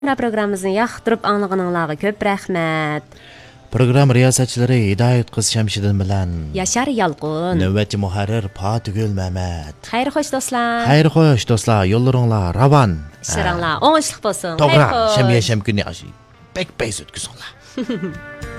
Programmamizni yoqtirib anglag'aninglarga ko'p rahmat. Program riyosatchilari Hidoyat qiz Shamshidin bilan Yashar Yalqin. navbatchi muharrir Fatugul Mamat. Xayr xo'sh do'stlar. Xayr xo'sh do'stlar, yo'llaringlar ravon. Ishlaringlar o'ngishli bo'lsin. To'g'ri, sham kuni ashi. Bek o'tkazinglar.